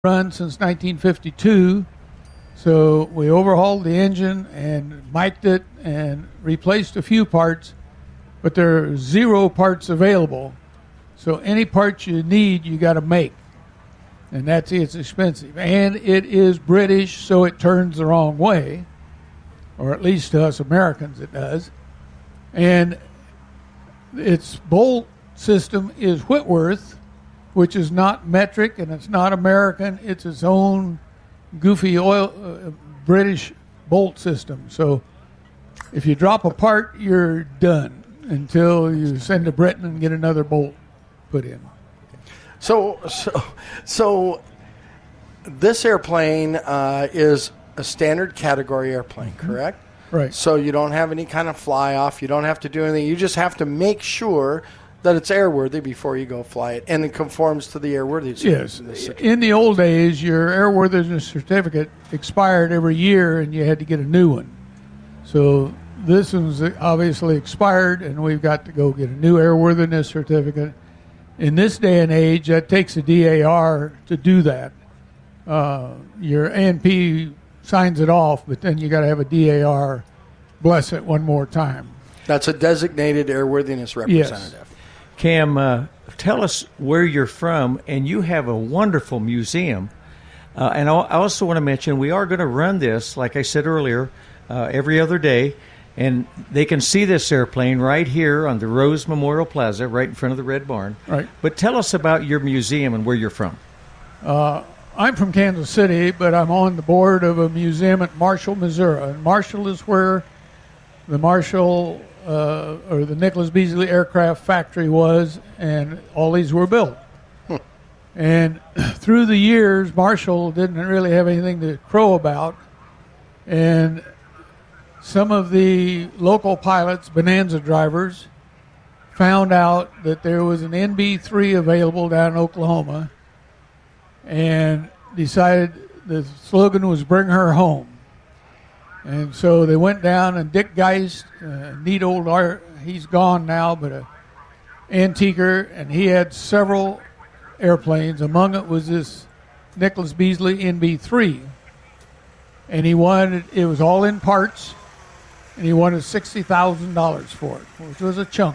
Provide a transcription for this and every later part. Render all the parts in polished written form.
run since 1952. So we overhauled the engine and mic'd it and replaced a few parts, but there are 0 parts available. So any parts you need, you got to make. And it's expensive. And it is British, so it turns the wrong way, or at least to us Americans it does. And its bolt system is Whitworth, which is not metric and it's not American. It's its own goofy British bolt system. So if you drop a part, you're done until you send to Britain and get another bolt put in. So this airplane is a standard category airplane, correct? Right. So you don't have any kind of fly off. You don't have to do anything. You just have to make sure that it's airworthy before you go fly it, and it conforms to the airworthiness. Yes. In the old days, your airworthiness certificate expired every year, and you had to get a new one. So this one's obviously expired, and we've got to go get a new airworthiness certificate. In this day and age, that takes a DAR to do that. Your ANP signs it off, but then you got to have a DAR bless it one more time. That's a designated airworthiness representative. Yes. Cam, tell us where you're from, and you have a wonderful museum. And I also want to mention we are going to run this, like I said earlier, every other day, and they can see this airplane right here on the Rose Memorial Plaza, right in front of the Red Barn. Right. But tell us about your museum and where you're from. I'm from Kansas City, but I'm on the board of a museum at Marshall, Missouri. And Marshall is where the Marshall or the Nicholas Beasley Aircraft Factory was, and all these were built. And through the years, Marshall didn't really have anything to crow about, and some of the local pilots, Bonanza drivers, found out that there was an NB-3 available down in Oklahoma, and decided the slogan was "Bring Her Home." And so they went down, and Dick Geist, neat old art, he's gone now, but an antiquer, and he had several airplanes. Among it was this Nicholas Beasley NB-3. And he wanted, it was all in parts, and he wanted $60,000 for it, which was a chunk.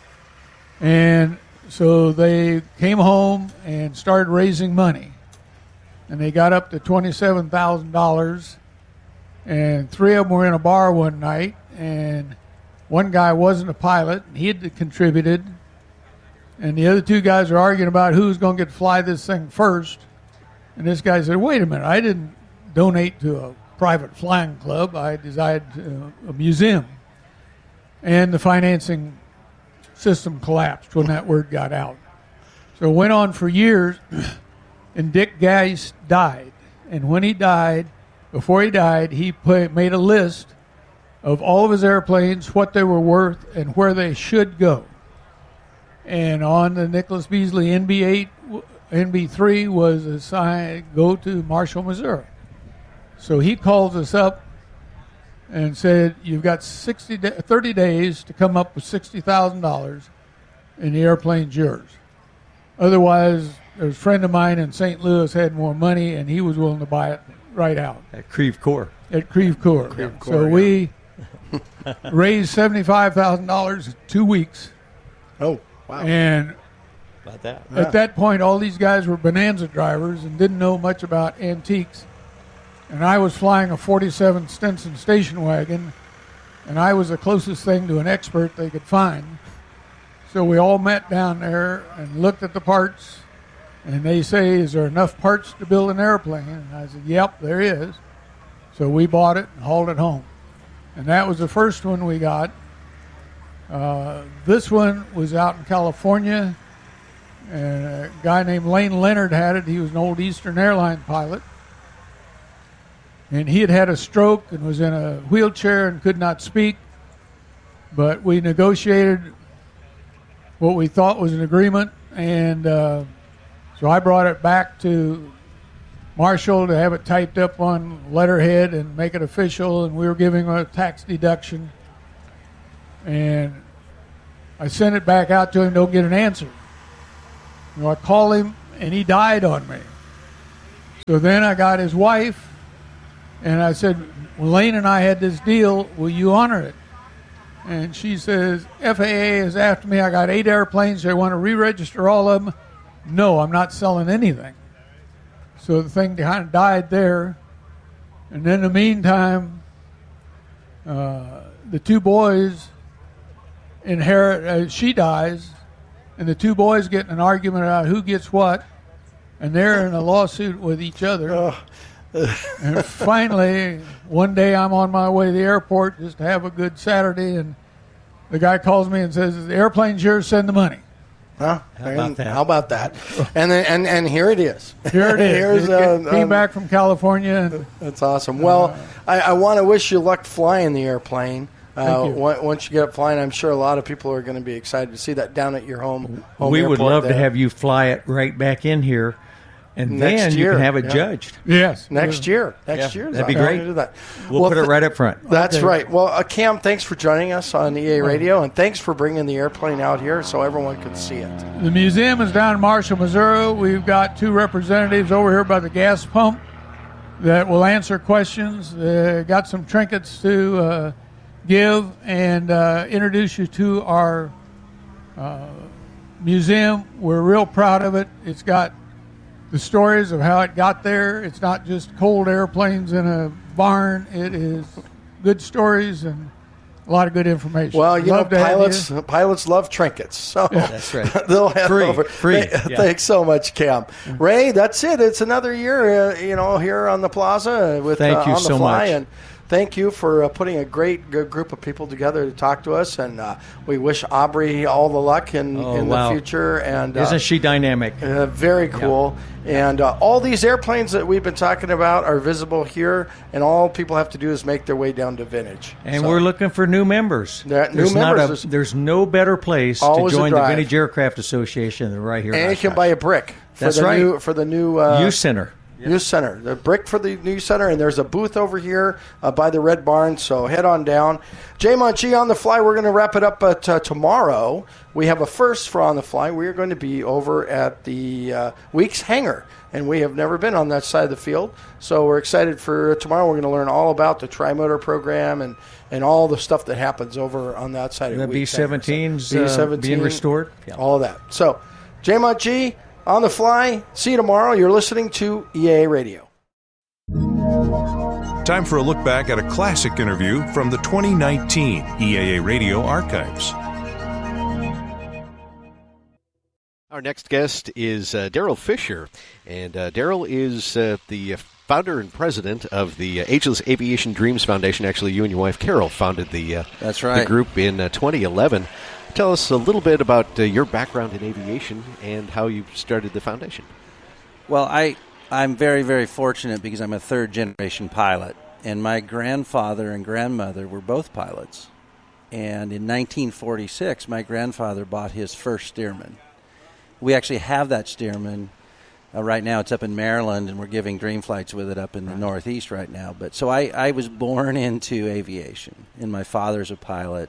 And so they came home and started raising money. And they got up to $27,000. And 3 of them were in a bar one night, and one guy wasn't a pilot, and he had contributed, and the other 2 guys were arguing about who's going to get to fly this thing first. And this guy said, "Wait a minute, I didn't donate to a private flying club. I designed a museum." And the financing system collapsed when that word got out. So it went on for years, and Dick Geist died. And when he died, before he died, he made a list of all of his airplanes, what they were worth, and where they should go. And on the Nicholas Beasley NB-8, NB-3 was assigned, go to Marshall, Missouri. So he calls us up and said, "You've got 30 days to come up with $60,000, and the airplane's yours. Otherwise, there's a friend of mine in St. Louis had more money, and he was willing to buy it right out." At Creve Coeur. At Creve Coeur. So we raised $75,000 in 2 weeks. Oh, wow. And About that. at that point, all these guys were Bonanza drivers and didn't know much about antiques. And I was flying a 47 Stinson station wagon, and I was the closest thing to an expert they could find. So we all met down there and looked at the parts, and they say, "Is there enough parts to build an airplane?" And I said, "Yep, there is." So we bought it and hauled it home. And that was the first one we got. This one was out in California, and a guy named Lane Leonard had it. He was an old Eastern Airline pilot. And he had had a stroke and was in a wheelchair and could not speak. But we negotiated what we thought was an agreement, and so I brought it back to Marshall to have it typed up on letterhead and make it official, and we were giving a tax deduction. And I sent it back out to him, don't get an answer. I call him, and he died on me. So then I got his wife, and I said, well, Lane and I had this deal. Will you honor it? And she says, FAA is after me. I got 8 airplanes. They want to re-register all of them. No, I'm not selling anything. So the thing kind of died there. And in the meantime, the 2 boys inherit, she dies, and the 2 boys get in an argument about who gets what, and they're in a lawsuit with each other. And finally, one day I'm on my way to the airport just to have a good Saturday, and the guy calls me and says, the airplane's yours, send the money. Huh? How about that? And then, and here it is. Here it is. It came back from California. And, that's awesome. Well, I want to wish you luck flying the airplane. Once you get up flying, I'm sure a lot of people are going to be excited to see that down at your home We would airport love there. to have you fly it right back in here, and Next then year, you can have it yeah. judged. yes. Next year. That'd be great. Do that. We'll put it right up front. That's Okay. right. Well, Cam, thanks for joining us on EA Radio, and thanks for bringing the airplane out here so everyone could see it. The museum is down in Marshall, Missouri. We've got 2 representatives over here by the gas pump that will answer questions. Got some trinkets to give and introduce you to our museum. We're real proud of it. It's got the stories of how it got there. It's not just cold airplanes in a barn. It is good stories and a lot of good information. Well, you Love know, to have you. pilots love trinkets, so That's right. they'll head Free. over. Free. Yeah. Thanks so much, Cam. Ray, that's it. It's another year, here on the plaza with Thank you on the so fly, much. and thank you for putting a great good group of people together to talk to us. And we wish Aubrey all the luck in wow. the future. And Isn't she dynamic? very cool. And all these airplanes that we've been talking about are visible here, and all people have to do is make their way down to Vintage. And So, we're looking for new members. There's no better place to Always a join the drive. Vintage Aircraft Association than right here. and in you can Oshkosh. buy a brick for That's the right. new Youth Center. Youth Center. The brick for the Youth Center, and there's a booth over here by the Red Barn, so head on down. Jay Monchi on the fly. We're going to wrap it up tomorrow. We have a first for On the Fly. We are going to be over at the Weeks Hangar, and we have never been on that side of the field, so we're excited for tomorrow. We're going to learn all about the Tri-Motor program and all the stuff that happens over on that side of The Weeks Hangar. B-17's B-17, being restored. Yeah. all of that. So, Jay Monchi on the fly. See you tomorrow. You're listening to EA Radio. Time for a look back at a classic interview from the 2019 EAA Radio archives. Our next guest is Daryl Fisher, and Daryl is the founder and president of the Ageless Aviation Dreams Foundation. Actually, you and your wife Carol founded the That's right. the group in 2011. Tell us a little bit about your background in aviation and how you started the foundation. Well, I'm very, very fortunate because I'm a third-generation pilot, and my grandfather and grandmother were both pilots. And in 1946, my grandfather bought his first Stearman. We actually have that Stearman. Right now it's up in Maryland, and we're giving dream flights with it up in the Northeast right now. But so I was born into aviation, and my father's a pilot.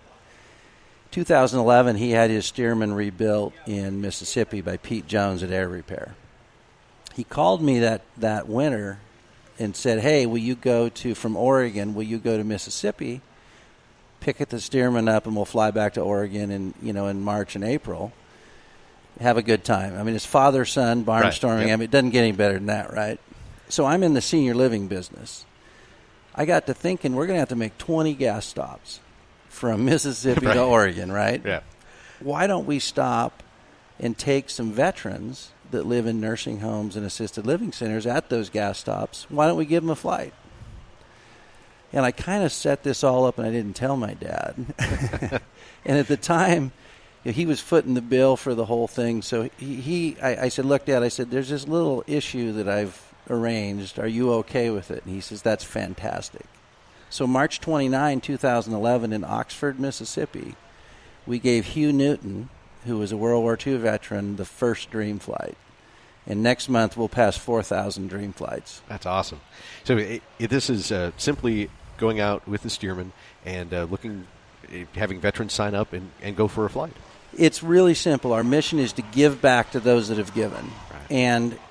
2011, he had his Stearman rebuilt in Mississippi by Pete Jones at Air Repair. He called me that winter and said, hey, from Oregon, will you go to Mississippi, pick the Stearman up, and we'll fly back to Oregon in March and April. Have a good time. I mean, it's father-son barnstorming. Right, yep. I mean, it doesn't get any better than that, right? So I'm in the senior living business. I got to thinking we're going to have to make 20 gas stops from Mississippi to Oregon, right? Yeah. Why don't we stop and take some veterans that live in nursing homes and assisted living centers at those gas stops? Why don't we give them a flight? And I kind of set this all up, and I didn't tell my dad. And at the time, he was footing the bill for the whole thing. So I said, look, Dad, I said, there's this little issue that I've arranged. Are you okay with it? And he says, that's fantastic. So March 29, 2011, in Oxford, Mississippi, we gave Hugh Newton, who was a World War II veteran, the first dream flight. And next month, we'll pass 4,000 dream flights. That's awesome. So this is simply going out with the Stearman and having veterans sign up and go for a flight. It's really simple. Our mission is to give back to those that have given. Right. And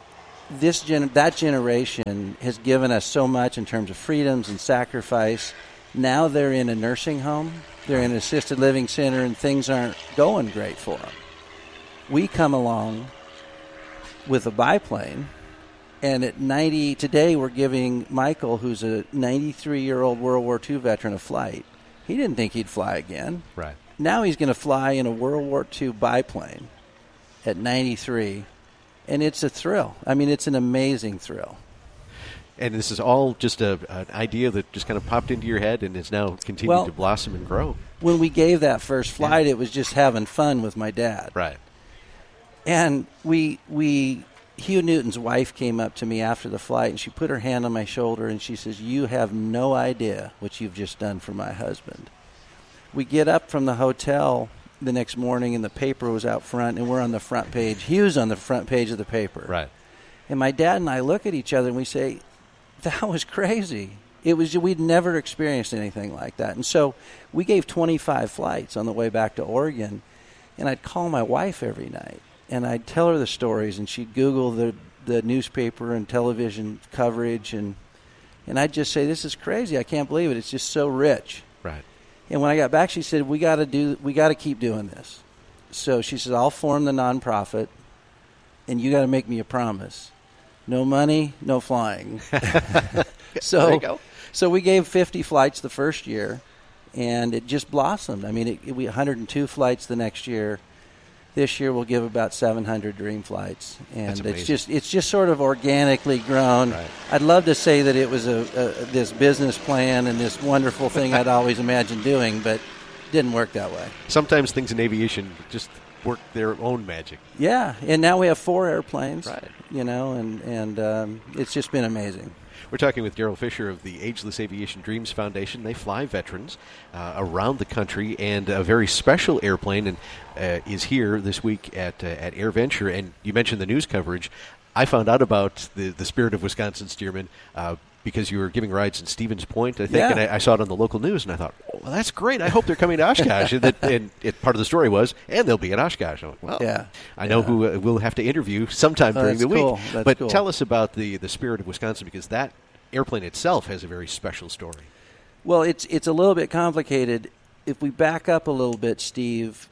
that generation has given us so much in terms of freedoms and sacrifice. Now they're in a nursing home, they're in an assisted living center, and things aren't going great for them. We come along with a biplane, and at 90 today we're giving Michael, who's a 93-year-old World War II veteran, a flight. He didn't think he'd fly again. Right. Now he's going to fly in a World War II biplane at 93, and it's a thrill. I mean, it's an amazing thrill. And this is all just an idea that just kind of popped into your head and is now continuing to blossom and grow. When we gave that first flight, it was just having fun with my dad. Right. And Hugh Newton's wife came up to me after the flight, and she put her hand on my shoulder, and she says, "You have no idea what you've just done for my husband." We get up from the hotel the next morning, and the paper was out front, and we're on the front page. Hugh's on the front page of the paper. Right. And my dad and I look at each other, and we say, that was crazy. We'd never experienced anything like that. And so we gave 25 flights on the way back to Oregon, and I'd call my wife every night. And I'd tell her the stories, and she'd Google the newspaper and television coverage, and I'd just say, "This is crazy. I can't believe it. It's just so rich." Right. And when I got back, she said, "We got to keep doing this." So she said, "I'll form the nonprofit, and you got to make me a promise: no money, no flying." There you go. So we gave 50 flights the first year, and it just blossomed. I mean, we 102 flights the next year. This year we'll give about 700 dream flights, and it's just sort of organically grown. Right. I'd love to say that it was this business plan and this wonderful thing I'd always imagined doing, but it didn't work that way. Sometimes things in aviation just work their own magic. Yeah, and now we have 4 airplanes. Right. And it's just been amazing. We're talking with Daryl Fisher of the Ageless Aviation Dreams Foundation. They fly veterans around the country, and a very special airplane is here this week at AirVenture. And you mentioned the news coverage. I found out about the Spirit of Wisconsin Steerman because you were giving rides in Stevens Point, I think, Yeah. and I saw it on the local news, and I thought, well, that's great. I hope they're coming to Oshkosh. and part of the story was, and they'll be at Oshkosh. I'm like, well, Yeah. I know who we'll have to interview sometime during the week. cool. That's but cool. tell us about the Spirit of Wisconsin, because that airplane itself has a very special story. Well, it's a little bit complicated. If we back up a little bit, Steve,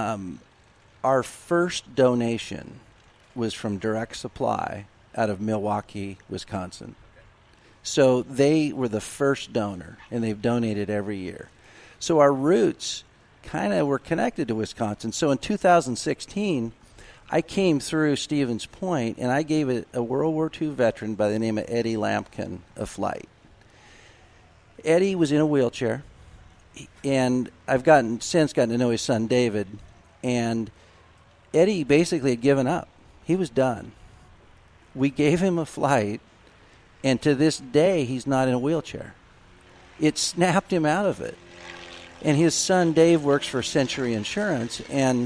our first donation was from Direct Supply out of Milwaukee, Wisconsin. So they were the first donor, and they've donated every year. So our roots kind of were connected to Wisconsin. So in 2016, I came through Stevens Point, and I gave a World War II veteran by the name of Eddie Lampkin a flight. Eddie was in a wheelchair, and I've since gotten to know his son David, and Eddie basically had given up. He was done. We gave him a flight, and to this day, he's not in a wheelchair. It snapped him out of it. And his son Dave works for Century Insurance, and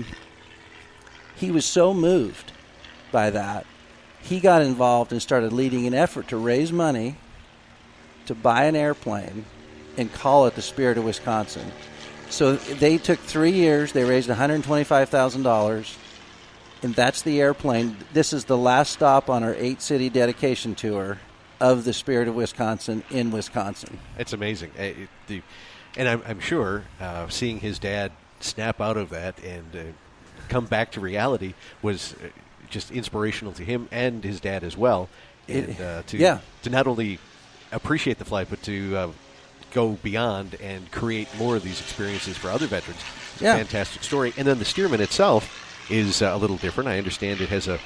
he was so moved by that, he got involved and started leading an effort to raise money to buy an airplane and call it the Spirit of Wisconsin. So they took 3 years. They raised $125,000, and that's the airplane. This is the last stop on our 8-city dedication tour of the Spirit of Wisconsin in Wisconsin. It's amazing. And I'm sure seeing his dad snap out of that and come back to reality was just inspirational to him and his dad as well. And to not only appreciate the flight, but to go beyond and create more of these experiences for other veterans. It's a fantastic story. And then the Stearman itself is a little different. I understand it has a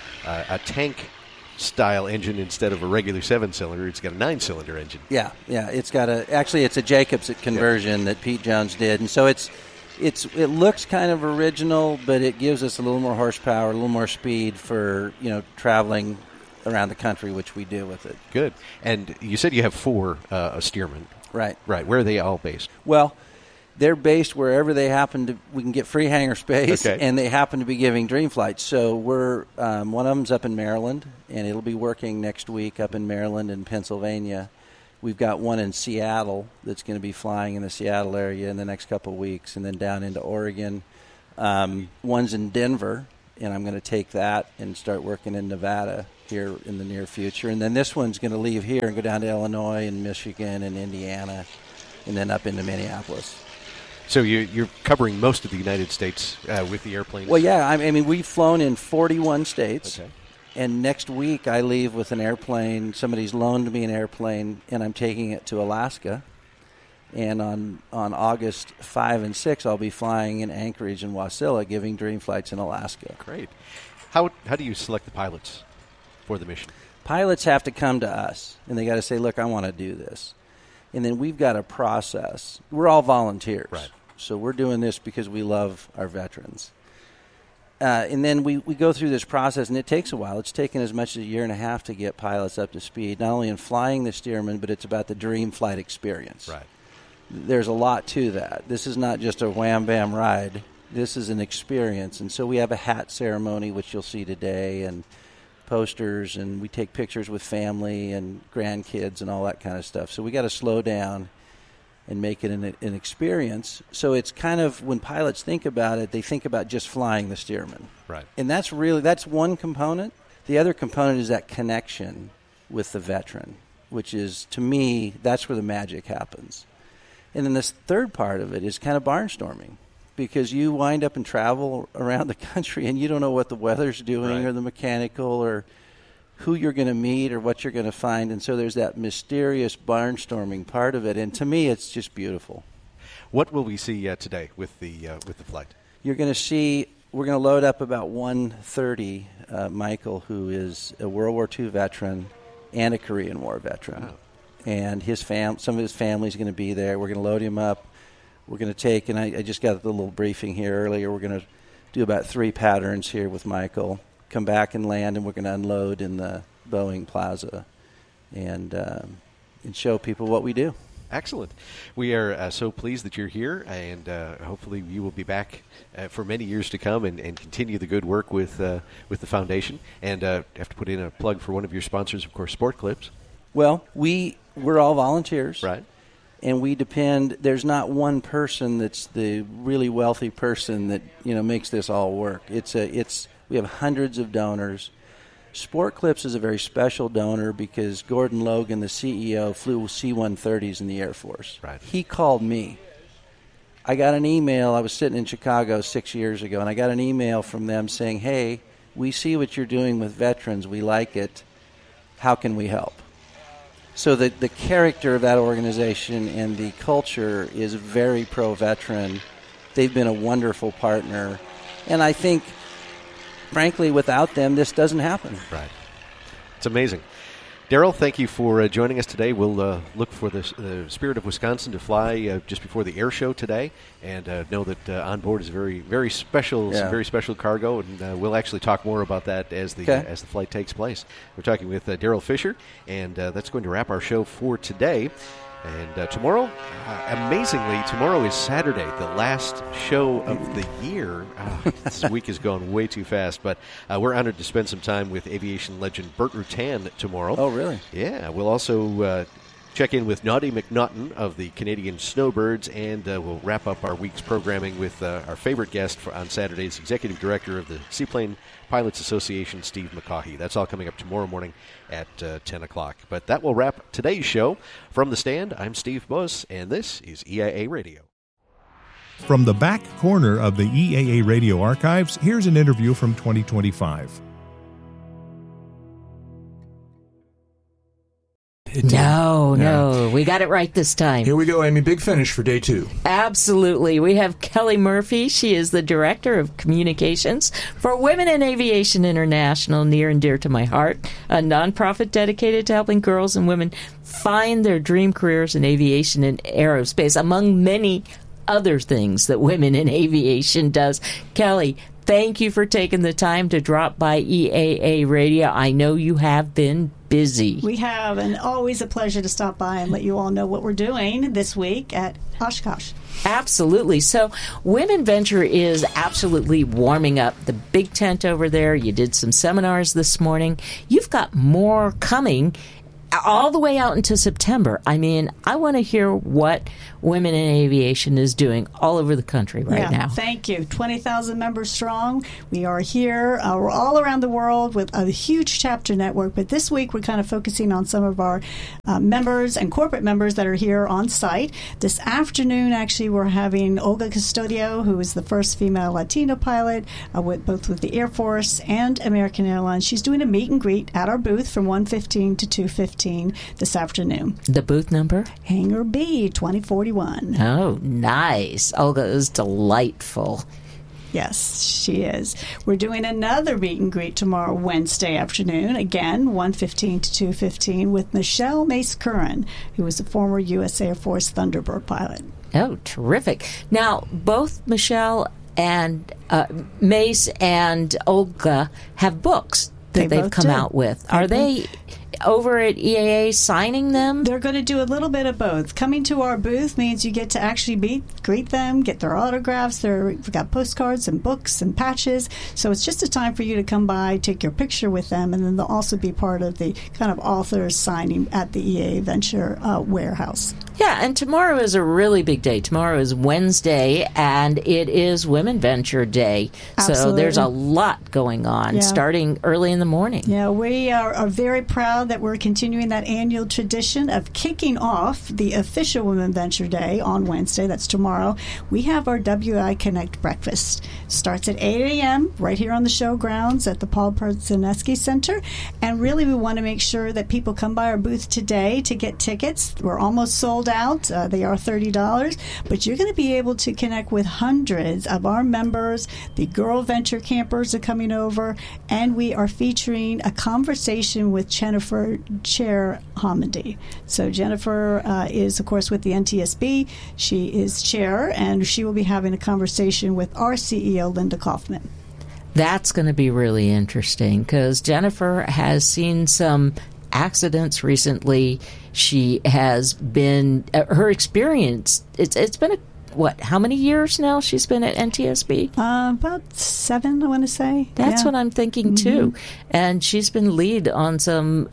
tank-style engine instead of a regular 7-cylinder. It's got a 9-cylinder engine. Yeah. It's got it's a Jacobs conversion that Pete Jones did, and so it looks kind of original, but it gives us a little more horsepower, a little more speed for traveling around the country, which we do with it. Good. And you said you have 4 Stearman. Right. Where are they all based? Well, they're based wherever they happen to. We can get free hangar space, Okay. and they happen to be giving dream flights. So we're one of them's up in Maryland, and it'll be working next week up in Maryland and Pennsylvania. We've got one in Seattle that's going to be flying in the Seattle area in the next couple of weeks, and then down into Oregon. One's in Denver, and I'm going to take that and start working in Nevada here in the near future. And then this one's going to leave here and go down to Illinois and Michigan and Indiana and then up into Minneapolis. So you're covering most of the United States with the airplane? Well, yeah. I mean, we've flown in 41 states. Okay. And next week I leave with an airplane. Somebody's loaned me an airplane, and I'm taking it to Alaska. And on August 5 and 6, I'll be flying in Anchorage and Wasilla, giving dream flights in Alaska. Great. How do you select the pilots for the mission? Pilots have to come to us, and they got to say, look, I want to do this. And then we've got a process. We're all volunteers. Right. So we're doing this because we love our veterans. And then we go through this process, and it takes a while. It's taken as much as a year and a half to get pilots up to speed, not only in flying the Stearman, but it's about the dream flight experience. Right. There's a lot to that. This is not just a wham-bam ride. This is an experience. And so we have a hat ceremony, which you'll see today, and posters, and we take pictures with family and grandkids and all that kind of stuff. So we got to slow down and make it an experience. So it's kind of, when pilots think about it, they think about just flying the Stearman. Right. And that's one component. The other component is that connection with the veteran, which is, to me, that's where the magic happens. And then this third part of it is kind of barnstorming, because you wind up and travel around the country and you don't know what the weather's doing, right, or the mechanical, or who you're going to meet, or what you're going to find. And so there's that mysterious barnstorming part of it. And to me, it's just beautiful. What will we see today with the flight? You're going to see, we're going to load up about 1:30 Michael, who is a World War II veteran and a Korean War veteran. Wow. And some of his family's going to be there. We're going to load him up. We're going to take, and I just got the little briefing here earlier, we're going to do about 3 patterns here with Michael, come back and land, and we're going to unload in the Boeing Plaza and show people what we do. Excellent. We are so pleased that you're here, and hopefully you will be back for many years to come and continue the good work with the foundation. And have to put in a plug for one of your sponsors, of course, Sport Clips. Well, we're all volunteers. Right. And we depend, there's not one person that's the really wealthy person that, makes this all work. We have hundreds of donors. Sport Clips is a very special donor because Gordon Logan, the CEO, flew C-130s in the Air Force. Right. He called me. I got an email. I was sitting in Chicago 6 years ago, and I got an email from them saying, hey, we see what you're doing with veterans. We like it. How can we help? So the character of that organization and the culture is very pro-veteran. They've been a wonderful partner. And I think, frankly, without them, this doesn't happen. Right. It's amazing. Darrell, thank you for joining us today. We'll look for the Spirit of Wisconsin to fly just before the air show today, and know that on board is very, very special, some very special cargo, and we'll actually talk more about that as the flight takes place. We're talking with Darrell Fisher, and that's going to wrap our show for today. And tomorrow, amazingly, tomorrow is Saturday, the last show of the year. This week has gone way too fast, but we're honored to spend some time with aviation legend Burt Rutan tomorrow. Oh, really? Yeah. We'll also check in with Noddy McNaughton of the Canadian Snowbirds, and we'll wrap up our week's programming with our favorite guest on Saturdays, Executive Director of the Seaplane Pilots Association, Steve McCaughey. That's all coming up tomorrow morning at 10 o'clock. But that will wrap today's show. From the stand, I'm Steve Buss, and this is EAA Radio. From the back corner of the EAA Radio archives, here's an interview from 2025. No, we got it right this time. Here we go, Amy. Big finish for day 2. Absolutely. We have Kelly Murphy. She is the Director of Communications for Women in Aviation International, near and dear to my heart, a nonprofit dedicated to helping girls and women find their dream careers in aviation and aerospace, among many other things that Women in Aviation does. Kelly, thank you for taking the time to drop by EAA Radio. I know you have been busy. We have, and always a pleasure to stop by and let you all know what we're doing this week at Oshkosh. Absolutely. So Women Venture is absolutely warming up. The big tent over there, you did some seminars this morning. You've got more coming all the way out into September. I mean, I want to hear what Women in Aviation is doing all over the country now. Thank you. 20,000 members strong. We are here. We're all around the world with a huge chapter network. But this week, we're kind of focusing on some of our members and corporate members that are here on site. This afternoon, actually, we're having Olga Custodio, who is the first female Latino pilot, both with the Air Force and American Airlines. She's doing a meet and greet at our booth from 1:15 to 2:15 this afternoon. The booth number? Hangar B, 2041. Oh, nice. Olga is delightful. Yes, she is. We're doing another meet and greet tomorrow, Wednesday afternoon, again, 1:15 to 2:15, with Michelle Mace-Curran, who was a former U.S. Air Force Thunderbird pilot. Oh, terrific. Now, both Michelle and Mace and Olga have books that they've come out with. Are they over at EAA signing them? They're going to do a little bit of both. Coming to our booth means you get to actually greet them, get their autographs. We've got postcards and books and patches. So it's just a time for you to come by, take your picture with them, and then they'll also be part of the kind of authors signing at the EAA Venture warehouse. Yeah, and tomorrow is a really big day. Tomorrow is Wednesday, and it is Women Venture Day. Absolutely. So there's a lot going on, starting early in the morning. Yeah, we are very proud that we're continuing that annual tradition of kicking off the official Women Venture Day on Wednesday. That's tomorrow. We have our WI Connect breakfast. Starts at 8 a.m. right here on the show grounds at the Paul Przanowski Center. And really, we want to make sure that people come by our booth today to get tickets. We're almost sold out. They are $30. But you're going to be able to connect with hundreds of our members. The Girl Venture campers are coming over. And we are featuring a conversation with Jennifer Chair Hamady. So Jennifer is, of course, with the NTSB. She is chair, and she will be having a conversation with our CEO, Linda Kaufman. That's going to be really interesting because Jennifer has seen some accidents recently. She has been, her experience, it's been how many years now she's been at NTSB? About 7, I want to say. That's what I'm thinking, too. And she's been lead on some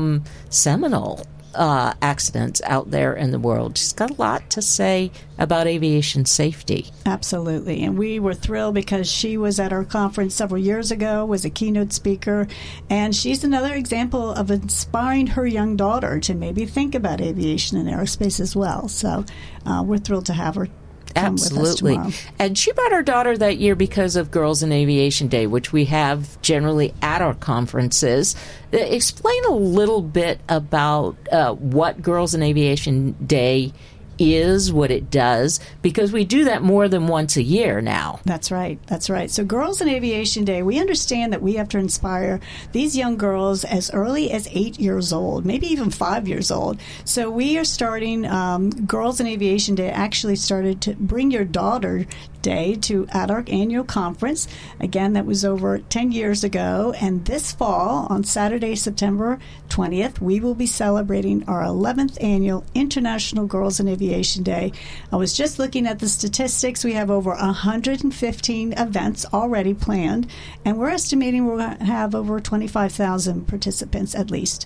seminal accidents out there in the world. She's got a lot to say about aviation safety. Absolutely. And we were thrilled because she was at our conference several years ago, was a keynote speaker, and she's another example of inspiring her young daughter to maybe think about aviation and aerospace as well. So we're thrilled to have her. Absolutely. And she brought her daughter that year because of Girls in Aviation Day, which we have generally at our conferences. Explain a little bit about what Girls in Aviation Day is, what it does, because we do that more than once a year now. That's right. That's right. So Girls in Aviation Day, we understand that we have to inspire these young girls as early as 8 years old, maybe even 5 years old. So we are starting Girls in Aviation Day actually started to bring your daughter day at our annual conference. Again, that was over 10 years ago. And this fall, on Saturday, September 20th, we will be celebrating our 11th annual International Girls in Aviation Day. I was just looking at the statistics. We have over 115 events already planned, and we're estimating we're going to have over 25,000 participants at least.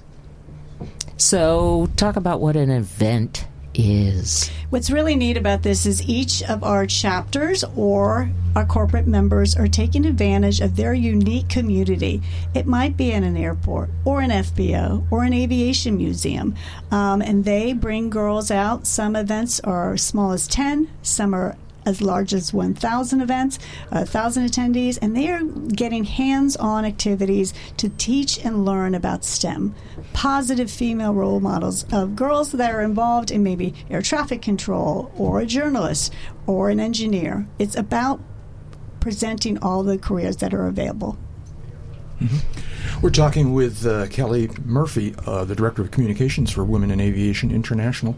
So talk about what an event is. What's really neat about this is each of our chapters or our corporate members are taking advantage of their unique community. It might be in an airport or an FBO or an aviation museum, and they bring girls out. Some events are as small as 10, some are as large as 1,000 events, 1,000 attendees, and they are getting hands-on activities to teach and learn about STEM. Positive female role models of girls that are involved in maybe air traffic control or a journalist or an engineer. It's about presenting all the careers that are available. Mm-hmm. We're talking with Kelly Murphy, the Director of Communications for Women in Aviation International.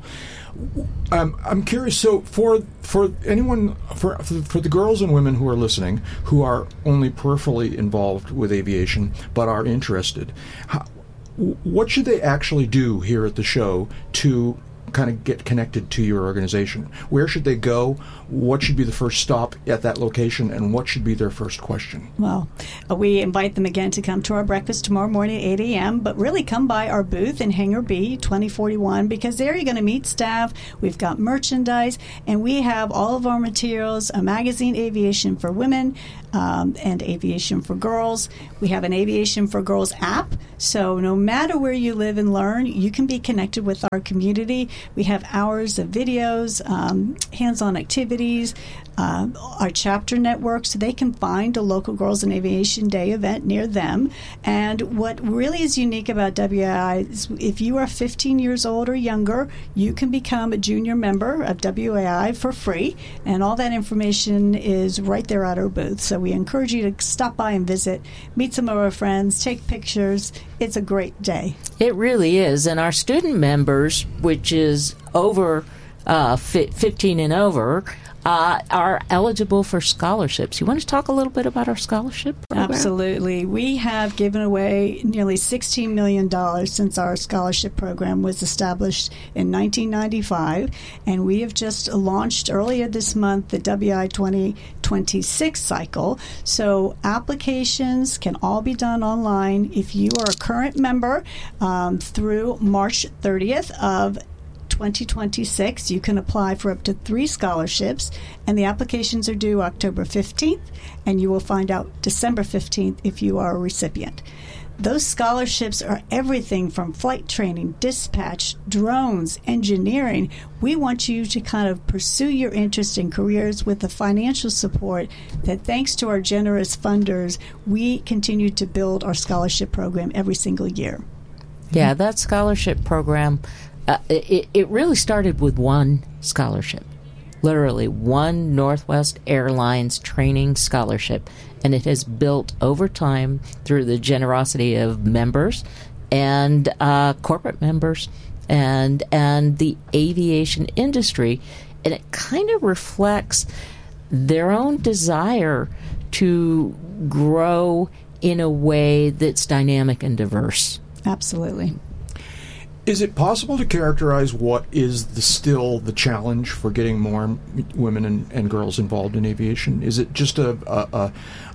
I'm curious, so for anyone, for the girls and women who are listening, who are only peripherally involved with aviation but are interested, what should they actually do here at the show to kind of get connected to your organization? Where should they go? What should be the first stop at that location, and what should be their first question? Well, we invite them again to come to our breakfast tomorrow morning at 8 a.m., but really come by our booth in Hangar B, 2041, because there you're going to meet staff. We've got merchandise, and we have all of our materials, a magazine, Aviation for Women, and Aviation for Girls. We have an Aviation for Girls app, so no matter where you live and learn, you can be connected with our community. We have hours of videos, hands-on activities, our chapter network, so they can find a local Girls in Aviation Day event near them. And what really is unique about WAI is if you are 15 years old or younger, you can become a junior member of WAI for free, and all that information is right there at our booth. So we encourage you to stop by and visit, meet some of our friends, take pictures. It's a great day. It really is. And our student members, which is over 15 and over, are eligible for scholarships. You want to talk a little bit about our scholarship program? Absolutely. We have given away nearly $16 million since our scholarship program was established in 1995, and we have just launched earlier this month the WI 2026 cycle. So applications can all be done online. If you are a current member through March 30th of 2026, you can apply for up to 3 scholarships, and the applications are due October 15th, and you will find out December 15th if you are a recipient. Those scholarships are everything from flight training, dispatch, drones, engineering. We want you to kind of pursue your interest in careers with the financial support that, thanks to our generous funders, we continue to build our scholarship program every single year. Yeah, that scholarship program, it really started with one scholarship, literally one Northwest Airlines training scholarship, and it has built over time through the generosity of members and corporate members and the aviation industry, and it kind of reflects their own desire to grow in a way that's dynamic and diverse. Absolutely. Is it possible to characterize what is still the challenge for getting more women and girls involved in aviation? Is it just a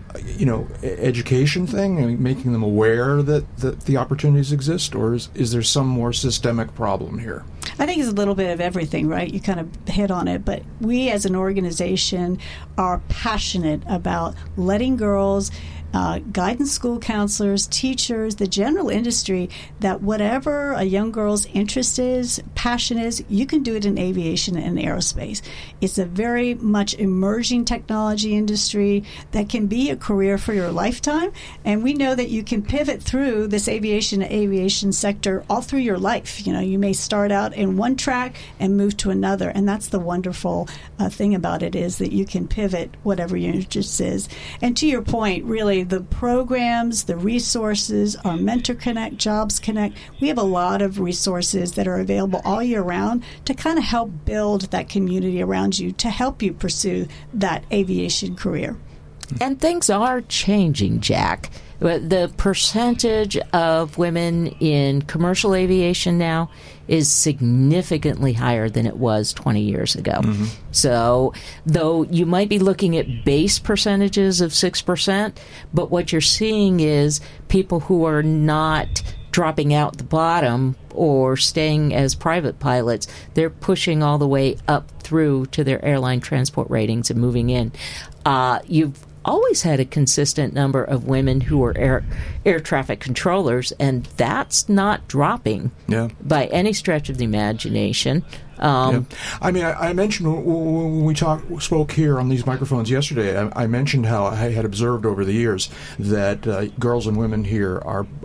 education thing, I mean, making them aware that the opportunities exist, or is there some more systemic problem here? I think it's a little bit of everything, right? You kind of hit on it, but we as an organization are passionate about letting girls, guidance school counselors, teachers, the general industry, that whatever a young girl's interest is, passion is, you can do it in aviation and aerospace. It's a very much emerging technology industry that can be a career for your lifetime, and we know that you can pivot through this aviation sector all through your life. You know, you may start out in one track and move to another, and that's the wonderful thing about it, is that you can pivot whatever your interest is. And to your point, really, the programs, the resources, our Mentor Connect, Jobs Connect, we have a lot of resources that are available all year round to kind of help build that community around you to help you pursue that aviation career. And things are changing, Jack. The percentage of women in commercial aviation now is significantly higher than it was 20 years ago. Mm-hmm. So, though you might be looking at base percentages of 6%, but what you're seeing is people who are not dropping out the bottom or staying as private pilots, they're pushing all the way up through to their airline transport ratings and moving in. You've always had a consistent number of women who are air traffic controllers, and that's not dropping by any stretch of the imagination. I mean, I mentioned when we spoke here on these microphones yesterday, I mentioned how I had observed over the years that girls and women here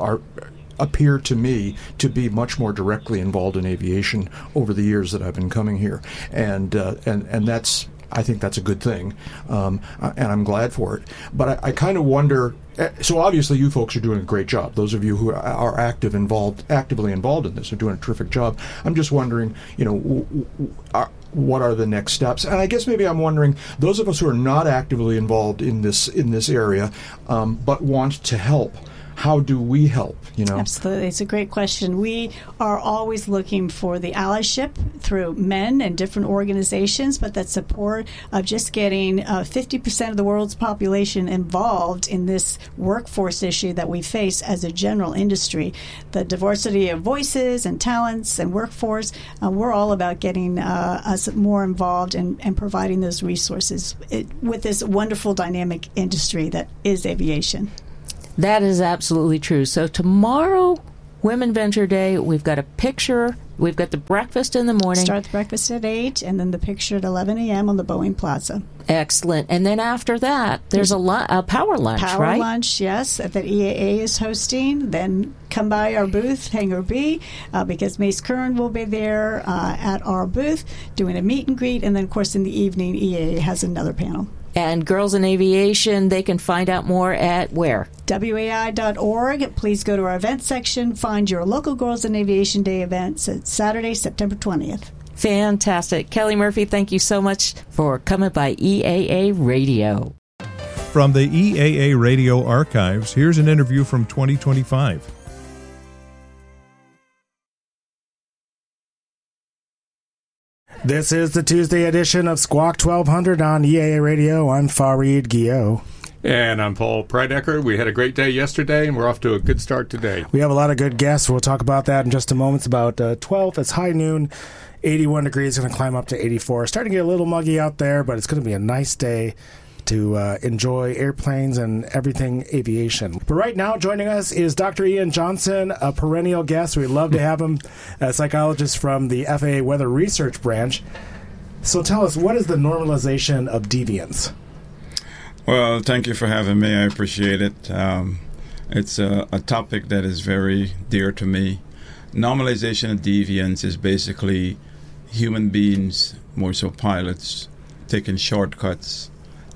appear to me to be much more directly involved in aviation over the years that I've been coming here, and that's, I think that's a good thing, and I'm glad for it. But I kind of wonder. So obviously, you folks are doing a great job. Those of you who are actively involved in this are doing a terrific job. I'm just wondering, what are the next steps? And I guess maybe I'm wondering, those of us who are not actively involved in this area, but want to help. how do we help? Absolutely. It's a great question. We are always looking for the allyship through men and different organizations, but that support of just getting 50% of the world's population involved in this workforce issue that we face as a general industry. The diversity of voices and talents and workforce, we're all about getting us more involved and providing those resources with this wonderful dynamic industry that is aviation. That is absolutely true. So tomorrow, Women Venture Day, we've got a picture. We've got the breakfast in the morning. Start the breakfast at 8, and then the picture at 11 a.m. on the Boeing Plaza. Excellent. And then after that, there's a power lunch, right? Power lunch, yes, that EAA is hosting. Then come by our booth, Hangar B, because Mace Kern will be there at our booth doing a meet and greet. And then, of course, in the evening, EAA has another panel. And Girls in Aviation, they can find out more at where? WAI.org. Please go to our event section. Find your local Girls in Aviation Day events. It's Saturday, September 20th. Fantastic. Kelly Murphy, thank you so much for coming by EAA Radio. From the EAA Radio archives, here's an interview from 2025. This is the Tuesday edition of Squawk 1200 on EAA Radio. I'm Fareed Guillot. And I'm Paul Prydecker. We had a great day yesterday, and we're off to a good start today. We have a lot of good guests. We'll talk about that in just a moment. It's about 12. It's high noon, 81 degrees, going to climb up to 84. Starting to get a little muggy out there, but it's going to be a nice day to enjoy airplanes and everything aviation. But right now, joining us is Dr. Ian Johnson, a perennial guest. We'd love to have him, a psychologist from the FAA Weather Research Branch. So tell us, what is the normalization of deviance? Well, thank you for having me. I appreciate it. It's a topic that is very dear to me. Normalization of deviance is basically human beings, more so pilots, taking shortcuts,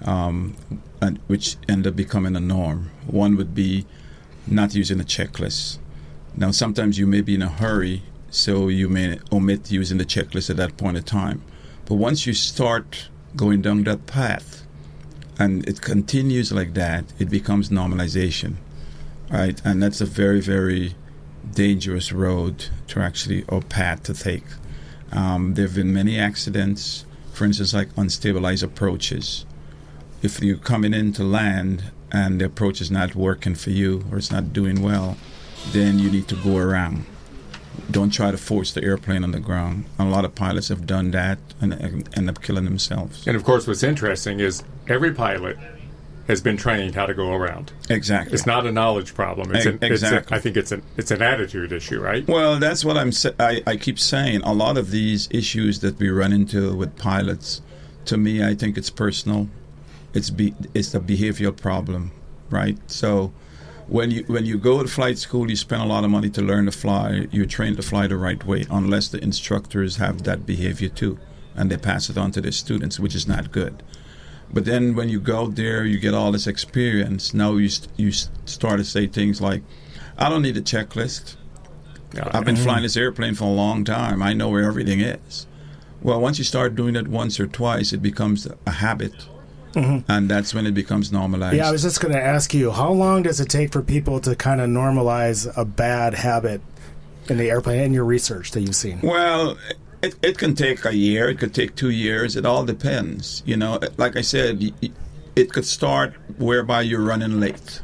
which end up becoming a norm. One would be not using a checklist. Now, sometimes you may be in a hurry, so you may omit using the checklist at that point in time. But once you start going down that path, and it continues like that, it becomes normalization, right? And that's a very, very dangerous road to actually, or path to take. There have been many accidents, for instance, like unstabilized approaches. If you're coming in to land and the approach is not working for you or it's not doing well, then you need to go around. Don't try to force the airplane on the ground. A lot of pilots have done that and end up killing themselves. And of course, what's interesting is every pilot has been trained how to go around. Exactly. It's not a knowledge problem. Exactly. I think it's an attitude issue, right? Well, that's what I keep saying. A lot of these issues that we run into with pilots, to me, I think it's personal. It's a behavioral problem, right? So when you go to flight school, you spend a lot of money to learn to fly. You're trained to fly the right way, unless the instructors have that behavior too, and they pass it on to their students, which is not good. But then when you go there, you get all this experience. Now you start to say things like, I don't need a checklist. I've been flying this airplane for a long time. I know where everything is. Well, once you start doing it once or twice, it becomes a habit. Mm-hmm. And that's when it becomes normalized. Yeah, I was just going to ask you, how long does it take for people to kind of normalize a bad habit in the airplane, in your research that you've seen? Well, it can take a year. It could take 2 years. It all depends. You know, like I said, it could start whereby you're running late,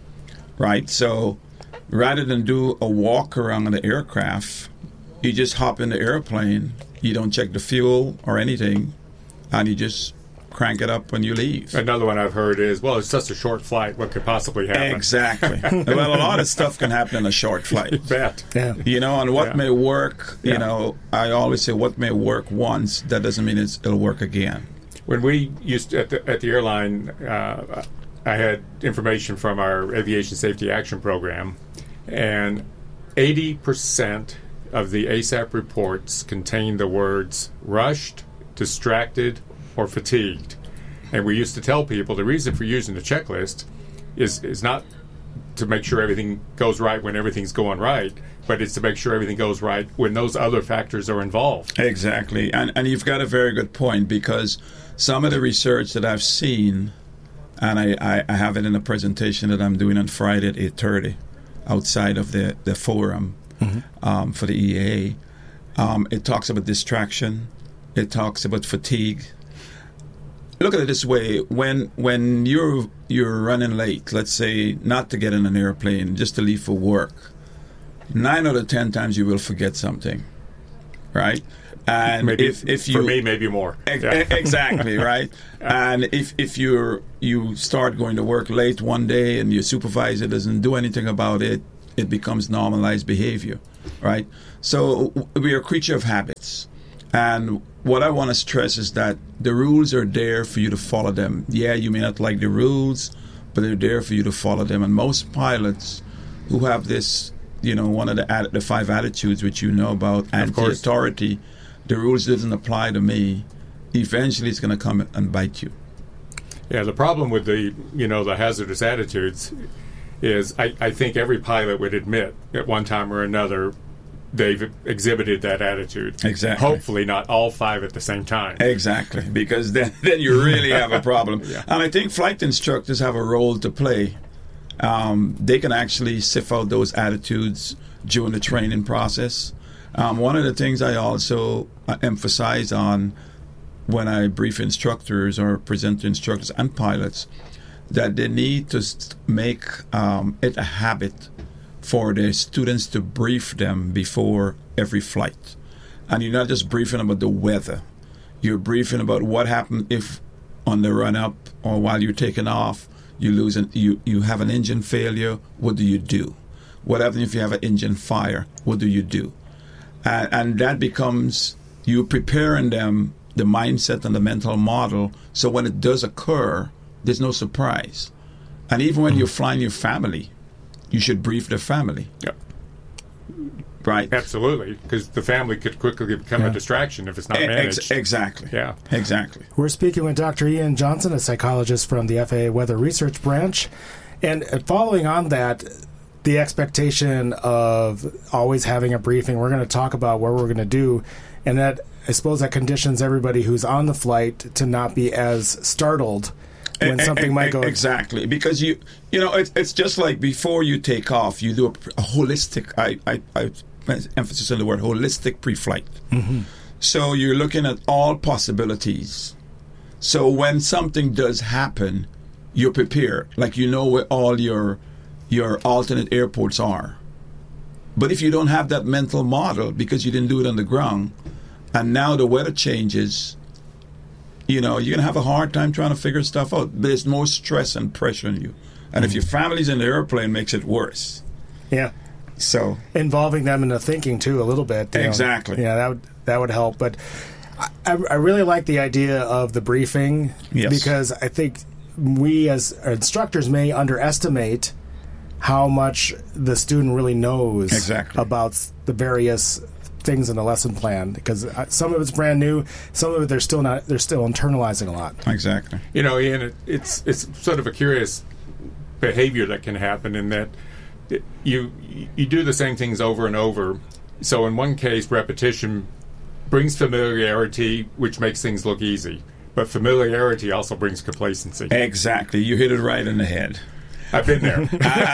right? So rather than do a walk around the aircraft, you just hop in the airplane. You don't check the fuel or anything, and you just crank it up when you leave. Another one I've heard is, well, it's just a short flight. What could possibly happen? Exactly. Well, a lot of stuff can happen in a short flight. You bet. Yeah. You know, and what may work, you know, I always say what may work once, that doesn't mean it'll work again. When we used to, at the airline, I had information from our Aviation Safety Action Program, and 80% of the ASAP reports contain the words rushed, distracted, or fatigued. And we used to tell people the reason for using the checklist is not to make sure everything goes right when everything's going right, but it's to make sure everything goes right when those other factors are involved. Exactly. And you've got a very good point, because some of the research that I've seen, and I have it in a presentation that I'm doing on Friday at 8:30, outside of the forum for the EAA. It talks about distraction. It talks about fatigue. Look at it this way: when you're running late, let's say not to get in an airplane, just to leave for work, 9 out of 10 times you will forget something, right? And maybe if you, for me, maybe more. Exactly, right? And if you start going to work late one day and your supervisor doesn't do anything about it, it becomes normalized behavior, right? So we are a creature of habits. And what I want to stress is that the rules are there for you to follow them. Yeah, you may not like the rules, but they're there for you to follow them. And most pilots who have this, one of the 5 attitudes which you know about, anti-authority, the rules doesn't apply to me, eventually it's going to come and bite you. Yeah, the problem with the hazardous attitudes is I think every pilot would admit at one time or another they've exhibited that attitude. Exactly. Hopefully not all 5 at the same time. Exactly, because then you really have a problem. Yeah. And I think flight instructors have a role to play. They can actually sift out those attitudes during the training process. One of the things I also emphasize on when I brief instructors or present to instructors and pilots, that they need to make it a habit for their students to brief them before every flight. And you're not just briefing about the weather. You're briefing about what happened if on the run-up or while you're taking off, you have an engine failure, what do you do? What happens if you have an engine fire? What do you do? And that becomes you preparing them, the mindset and the mental model, so when it does occur, there's no surprise. And even when you're flying your family, you should brief the family. Yep. Right. Absolutely, because the family could quickly become a distraction if it's not managed. Exactly. Yeah. Exactly. We're speaking with Dr. Ian Johnson, a psychologist from the FAA Weather Research Branch. And following on that, the expectation of always having a briefing, we're going to talk about what we're going to do, and that I suppose that conditions everybody who's on the flight to not be as startled when something might go exactly, because it's just like before you take off, you do a holistic. I emphasis on the word holistic pre-flight. Mm-hmm. So you're looking at all possibilities. So when something does happen, you're prepared, like you know where all your alternate airports are. But if you don't have that mental model because you didn't do it on the ground, and now the weather changes, you're going to have a hard time trying to figure stuff out. There's more stress and pressure on you. And if your family's in the airplane, makes it worse. Yeah. So involving them in the thinking, too, a little bit. Exactly. Yeah, that would help. But I really like the idea of the briefing because I think we as instructors may underestimate how much the student really knows about the various things in the lesson plan, because some of it's brand new, some of it they're still internalizing a lot. Exactly. Ian, it's sort of a curious behavior that can happen in that you do the same things over and over. So in one case, repetition brings familiarity, which makes things look easy. But familiarity also brings complacency. Exactly. You hit it right in the head. I've been there.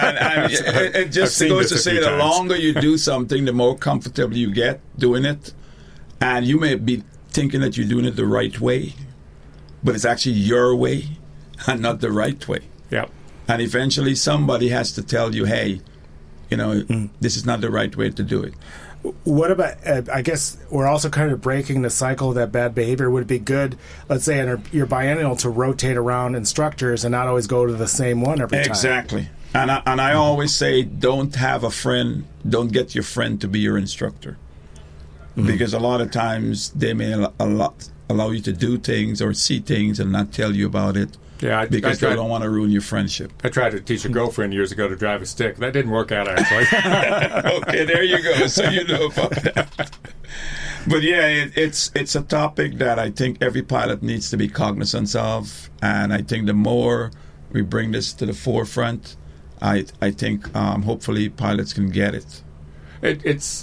It just goes to say the longer you do something, the more comfortable you get doing it. And you may be thinking that you're doing it the right way, but it's actually your way and not the right way. Yep. And eventually somebody has to tell you, hey, this is not the right way to do it. What about, I guess we're also kind of breaking the cycle of that bad behavior. Would it be good, let's say in your biennial, to rotate around instructors and not always go to the same one every time? Exactly. And I always say, don't get your friend to be your instructor. Mm-hmm. Because a lot of times they may allow you to do things or see things and not tell you about it. Yeah, because they don't want to ruin your friendship. I tried to teach a girlfriend years ago to drive a stick. That didn't work out, actually. Okay, there you go. So you know about that. But yeah, it's a topic that I think every pilot needs to be cognizant of, and I think the more we bring this to the forefront, I think hopefully pilots can get it. It's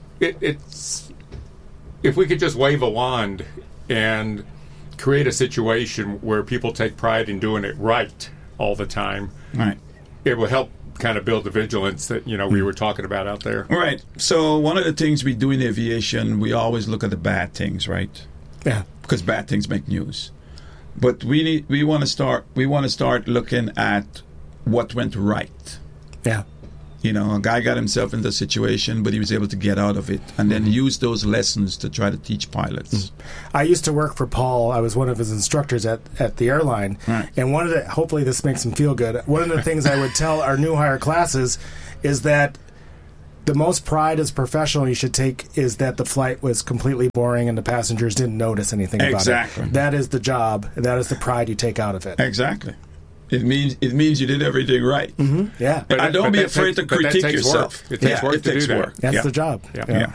if we could just wave a wand and create a situation where people take pride in doing it right all the time, right, it will help kind of build the vigilance that we were talking about out there. Right. So one of the things we do in aviation, we always look at the bad things, right? Yeah. Because bad things make news. But we want to start looking at what went right. Yeah. A guy got himself into a situation, but he was able to get out of it, and then use those lessons to try to teach pilots. I used to work for Paul. I was one of his instructors at the airline, right. And hopefully this makes him feel good. One of the things I would tell our new hire classes is that the most pride as a professional you should take is that the flight was completely boring and the passengers didn't notice anything about it. Exactly. That is the job. That is the pride you take out of it. Exactly. It means you did everything right. Mm-hmm. Yeah. And don't be afraid to critique yourself. It takes work to do that. That's the job. Yeah.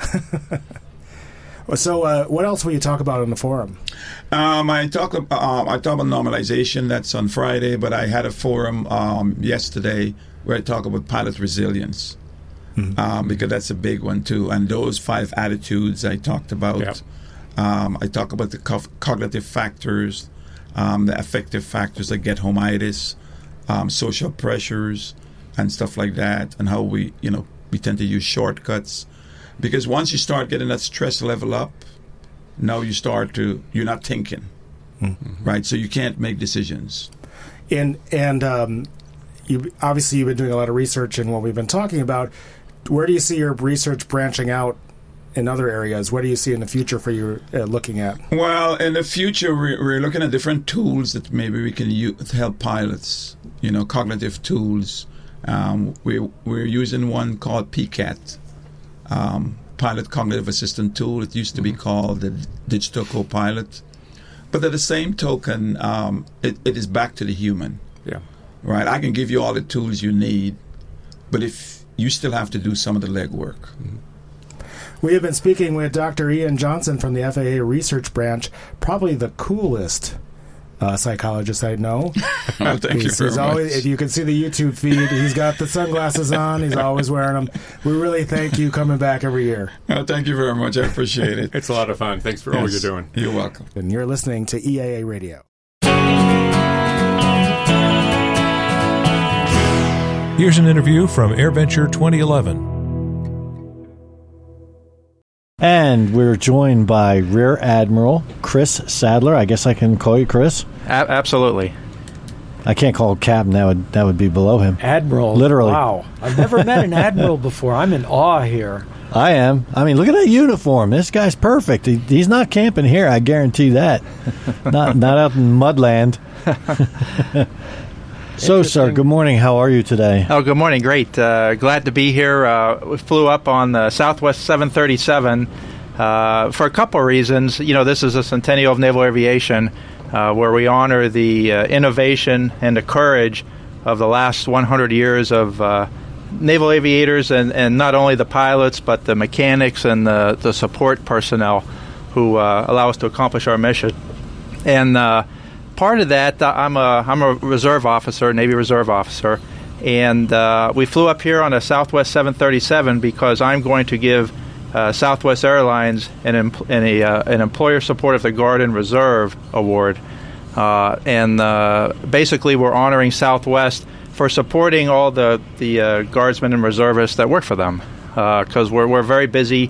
So, what else will you talk about in the forum? I talk about normalization. That's on Friday, but I had a forum yesterday where I talk about pilot resilience, because that's a big one too. And those 5 attitudes I talked about. Yep. I talk about the cognitive factors, the affective factors like get-homeitis, social pressures, and stuff like that, and how we tend to use shortcuts. Because once you start getting that stress level up, now you're not thinking, right? So you can't make decisions. And you obviously you've been doing a lot of research in what we've been talking about. Where do you see your research branching out in other areas? What do you see in the future for you looking at? Well, in the future, we're looking at different tools that maybe we can use to help pilots, cognitive tools. We're using one called PCAT, Pilot Cognitive Assistant Tool. It used to be called the Digital Co-Pilot. But at the same token, it is back to the human. Yeah. Right? I can give you all the tools you need, but if you still have to do some of the legwork. Mm-hmm. We have been speaking with Dr. Ian Johnson from the FAA Research Branch, probably the coolest psychologist I know. Thank you very much. Always, if you can see the YouTube feed, he's got the sunglasses on. He's always wearing them. We really thank you coming back every year. Thank you very much. I appreciate it. It's a lot of fun. Thanks for all you're doing. You're welcome. And you're listening to EAA Radio. Here's an interview from AirVenture 2011. And we're joined by Rear Admiral Chris Sadler. I guess I can call you Chris? Absolutely. I can't call him Captain. That would be below him. Admiral. Literally. Wow. I've never met an Admiral before. I'm in awe here. I am. I mean, look at that uniform. This guy's perfect. He's not camping here, I guarantee that. not out in Mudland. So, sir, good morning. How are you today? Oh, good morning. Great. Glad to be here. We flew up on the Southwest 737 for a couple of reasons. This is a centennial of naval aviation where we honor the innovation and the courage of the last 100 years of naval aviators and not only the pilots but the mechanics and the support personnel who allow us to accomplish our mission. And part of that, I'm a reserve officer, Navy reserve officer, and we flew up here on a Southwest 737 because I'm going to give Southwest Airlines an Employer Support of the Guard and Reserve Award, and basically we're honoring Southwest for supporting all the guardsmen and reservists that work for them, because we're very busy.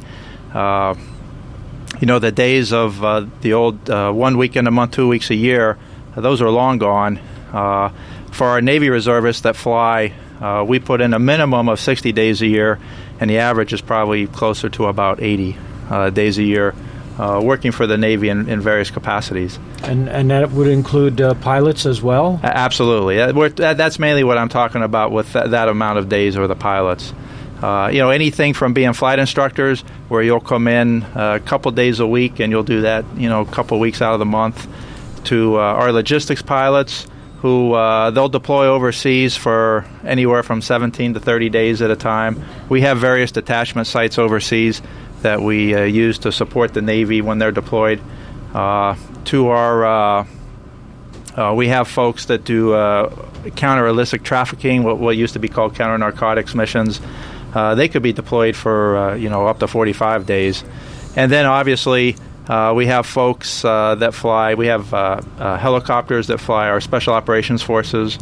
The days of the old 1 weekend a month, 2 weeks a year, those are long gone. For our Navy reservists that fly, we put in a minimum of 60 days a year, and the average is probably closer to about 80 days a year, working for the Navy in various capacities. And that would include pilots as well? Absolutely. That's mainly what I'm talking about with that amount of days or the pilots. Anything from being flight instructors, where you'll come in a couple days a week and you'll do that, a couple weeks out of the month, to our logistics pilots who they'll deploy overseas for anywhere from 17 to 30 days at a time. We have various detachment sites overseas that we use to support the Navy when they're deployed. To our we have folks that do counter illicit trafficking, what used to be called counter narcotics missions. They could be deployed for up to 45 days. And then obviously we have folks that fly. We have helicopters that fly our special operations forces.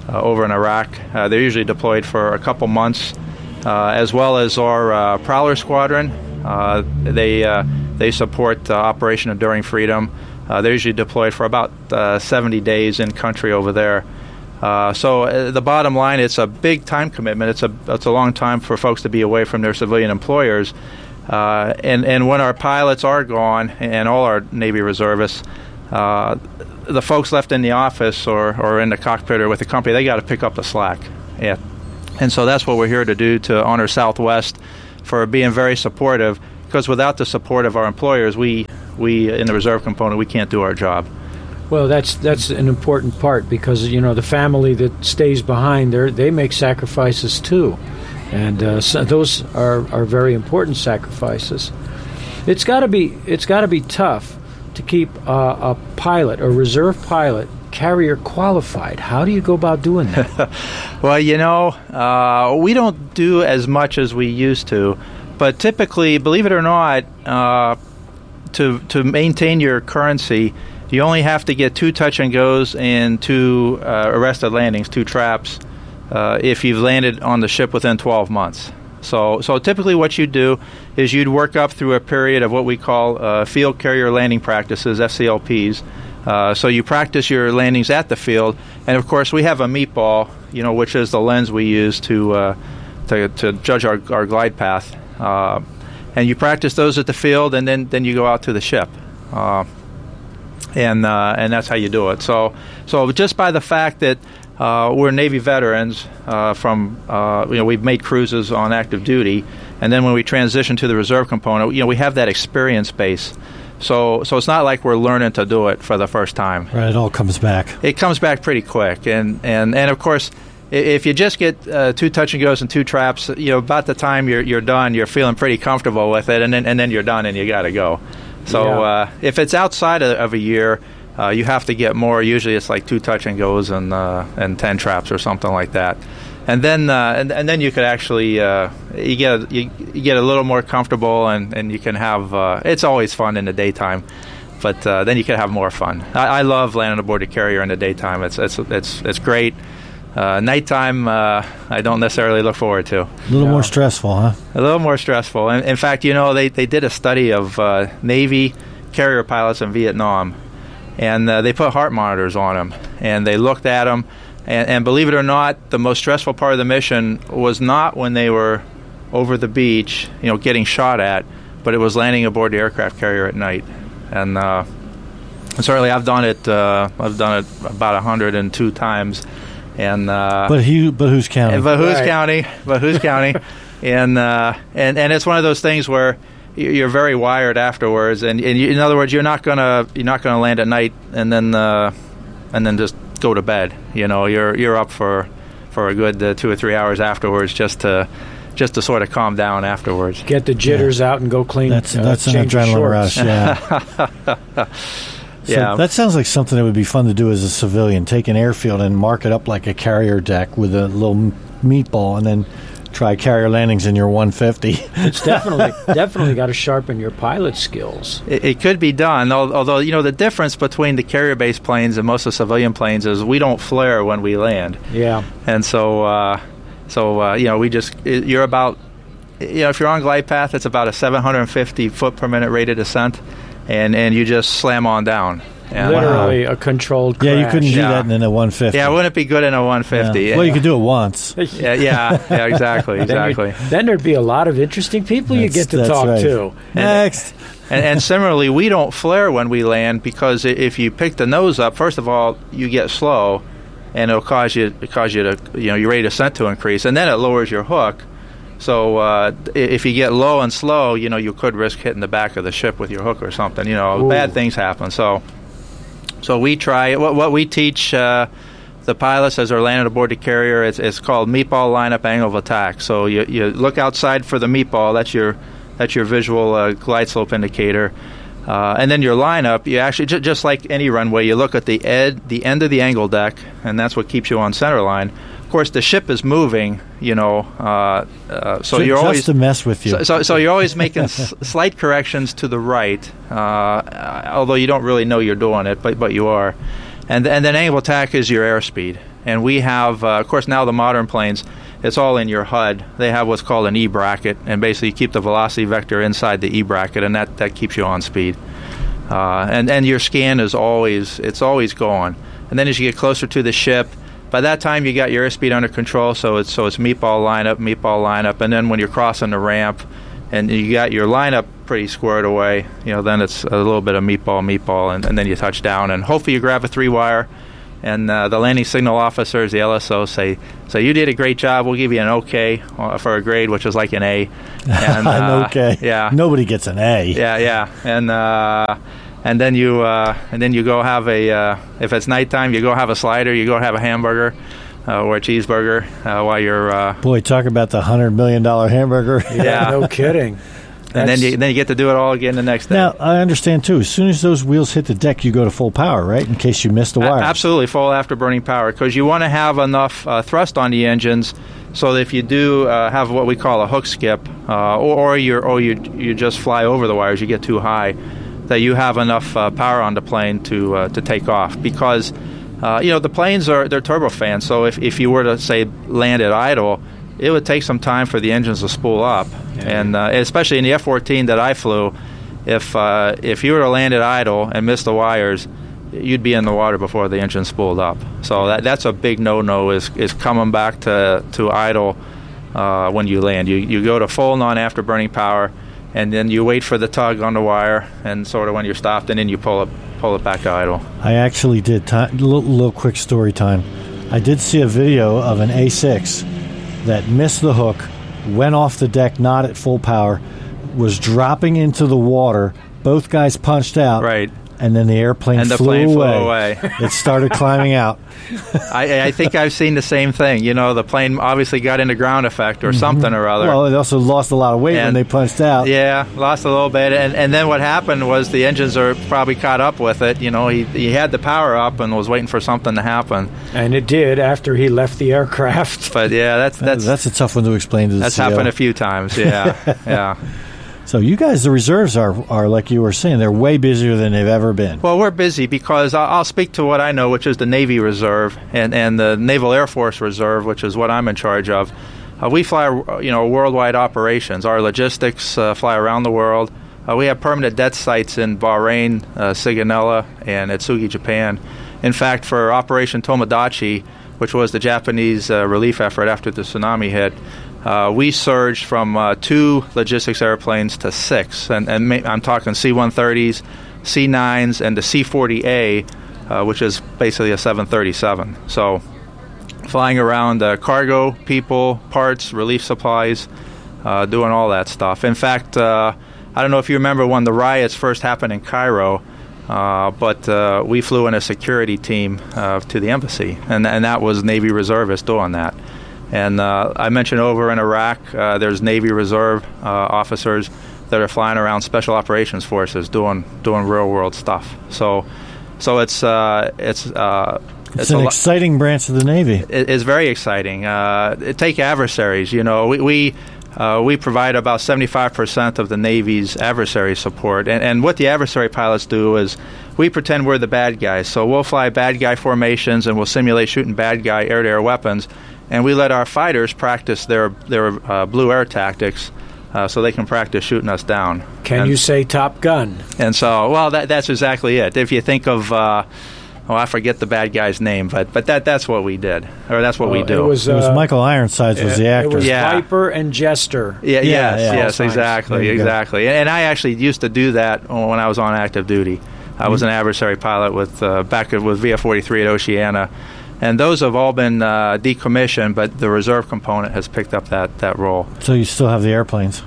over in Iraq. They're usually deployed for a couple months, as well as our Prowler Squadron. They support Operation Enduring Freedom. They're usually deployed for about 70 days in country over there. So the bottom line, it's a big time commitment. It's a long time for folks to be away from their civilian employers. And when our pilots are gone, and all our Navy reservists, the folks left in the office or in the cockpit or with the company, they got to pick up the slack. Yeah. And so that's what we're here to do, to honor Southwest for being very supportive, because without the support of our employers, we in the reserve component, we can't do our job. Well, that's an important part, because the family that stays behind, they make sacrifices too, and so those are very important sacrifices. It's got to be tough to keep a pilot, a reserve pilot, carrier qualified. How do you go about doing that? Well, we don't do as much as we used to, but typically, believe it or not, to maintain your currency, you only have to get 2 touch and goes and 2 arrested landings, 2 traps, if you've landed on the ship within 12 months. So typically what you'd do is you'd work up through a period of what we call field carrier landing practices, FCLPs. So you practice your landings at the field, and of course we have a meatball, which is the lens we use to judge our glide path. And you practice those at the field, and then you go out to the ship. And that's how you do it. So just by the fact that we're Navy veterans we've made cruises on active duty, and then when we transition to the reserve component, we have that experience base. So it's not like we're learning to do it for the first time. Right, it all comes back. It comes back pretty quick, and of course, if you just get 2 touch and goes and 2 traps, about the time you're done, you're feeling pretty comfortable with it, and then you're done and you got to go. So if it's outside of a year, you have to get more. Usually it's like 2 touch and goes and 10 traps or something like that. And then and then you could actually you get a little more comfortable, and you can have it's always fun in the daytime, but then you can have more fun. I love landing aboard a carrier in the daytime. It's great. Nighttime, I don't necessarily look forward to. A little more stressful, huh? A little more stressful. In fact, they did a study of Navy carrier pilots in Vietnam, and they put heart monitors on them, and they looked at them, and believe it or not, the most stressful part of the mission was not when they were over the beach, getting shot at, but it was landing aboard the aircraft carrier at night. And certainly I've done it about 102 times. And but who's counting? But who's counting? And it's one of those things where you're very wired afterwards. And in other words, you're not gonna land at night and then just go to bed. You're up for a good 2 or 3 hours afterwards, just to sort of calm down afterwards. Get the jitters out and go clean. That's an adrenaline rush. Yeah. So that sounds like something that would be fun to do as a civilian. Take an airfield and mark it up like a carrier deck with a little meatball, and then try carrier landings in your 150. It's definitely got to sharpen your pilot skills. It could be done, although the difference between the carrier-based planes and most of the civilian planes is we don't flare when we land. Yeah. And so we just you're about if you're on glide path, it's about a 750 foot per minute rate of descent. And you just slam on down. And literally a controlled crash. Yeah, you couldn't do that in a 150. Yeah, wouldn't it be good in a 150? Yeah. Well, you could do it once. Yeah, exactly. Then there'd be a lot of interesting people you get to talk to. Next. And similarly, we don't flare when we land, because if you pick the nose up, first of all, you get slow, and it'll cause you to your rate of descent to increase, and then it lowers your hook. So if you get low and slow, you could risk hitting the back of the ship with your hook or something. Bad things happen. So we try what we teach the pilots as they're landing aboard the carrier. It's called meatball lineup angle of attack. So you look outside for the meatball. That's your visual glide slope indicator. And then your lineup, you actually just like any runway, you look at the end of the angle deck, and that's what keeps you on center line. Of course, the ship is moving, so you're always just to mess with you. So you're always making slight corrections to the right, although you don't really know you're doing it, but you are. And then angle attack is your airspeed, And we have, of course, now the modern planes, it's all in your HUD. They have what's called an E-bracket, and basically you keep the velocity vector inside the E-bracket, and that keeps you on speed. And your scan is always going. And then as you get closer to the ship, by that time you got your airspeed under control, so it's meatball lineup, and then when you're crossing the ramp and you got your lineup pretty squared away, then it's a little bit of meatball, and then you touch down, and hopefully you grab a 3-wire, and the landing signal officers, the LSO, say, you did a great job, we'll give you an OK for a grade, which is like an A. And, an OK. Yeah. Nobody gets an A. Yeah. And then you go have if it's nighttime, you go have a slider, you go have a hamburger or a cheeseburger while you're. Boy, talk about the $100 million hamburger. Yeah, no kidding. And then you get to do it all again the next day. Now, I understand, too, as soon as those wheels hit the deck, you go to full power, right, in case you missed the wire? Absolutely, full afterburning power, because you want to have enough thrust on the engines so that if you do have what we call a hook skip, or you just fly over the wires, you get too high, that you have enough power on the plane to take off. Because, the planes, they're turbofans, so if you were to, say, land at idle, it would take some time for the engines to spool up. Yeah. And especially in the F-14 that I flew, if you were to land at idle and miss the wires, you'd be in the water before the engine spooled up. So that's a big no-no is coming back to idle when you land. You go to full non-afterburning power, and then you wait for the tug on the wire, and sort of when you're stopped, and then you pull it back to idle. I actually did. Little quick story time. I did see a video of an A6 that missed the hook, went off the deck, not at full power, was dropping into the water. Both guys punched out. Right. And then the airplane flew away. It started climbing out. I think I've seen the same thing. The plane obviously got into ground effect or something or other. Well, it also lost a lot of weight when they punched out. Yeah, lost a little bit. And then what happened was the engines are probably caught up with it. He had the power up and was waiting for something to happen. And it did after he left the aircraft. But yeah, that's a tough one to explain to the That's CO. happened a few times, yeah. Yeah. So you guys, the reserves are like you were saying, they're way busier than they've ever been. Well, we're busy because I'll speak to what I know, which is the Navy Reserve and the Naval Air Force Reserve, which is what I'm in charge of. We fly, worldwide operations. Our logistics fly around the world. We have permanent debt sites in Bahrain, Sigonella, and Atsugi, Japan. In fact, for Operation Tomodachi, which was the Japanese relief effort after the tsunami hit, we surged from 2 logistics airplanes to 6, and I'm talking C-130s, C-9s, and the C-40A, which is basically a 737. So flying around cargo, people, parts, relief supplies, doing all that stuff. In fact, I don't know if you remember when the riots first happened in Cairo, but we flew in a security team to the embassy, and that was Navy reservists doing that. And I mentioned over in Iraq, there's Navy Reserve officers that are flying around Special Operations Forces doing real world stuff. So it's an exciting branch of the Navy. It's very exciting. Take adversaries. We provide about 75% of the Navy's adversary support, and what the adversary pilots do is we pretend we're the bad guys. So we'll fly bad guy formations and we'll simulate shooting bad guy air-to-air weapons. And we let our fighters practice their blue air tactics so they can practice shooting us down. Can you say Top Gun? And so, well, that's exactly it. If you think of, I forget the bad guy's name, but that's what we did, or that's what we do. It was Michael Ironsides was the actor. It was Viper and Jester. Yes, exactly. And I actually used to do that when I was on active duty. I was an adversary pilot with VF-43 at Oceana. And those have all been decommissioned, but the reserve component has picked up that role. So you still have the airplanes?